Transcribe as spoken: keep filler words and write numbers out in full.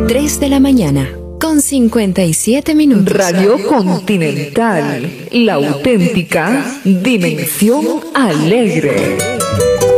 tres de la mañana, con cincuenta y siete minutos. Radio Continental, la auténtica dimensión alegre.